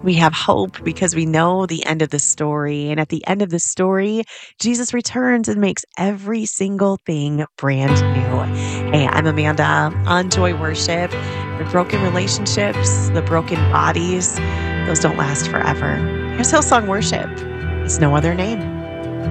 We have hope because we know the end of the story. And at the end of the story, Jesus returns and makes every single thing brand new. Hey, I'm Amanda on Joy Worship. The broken relationships, the broken bodies, those don't last forever. Here's Hillsong Worship. It's no other name.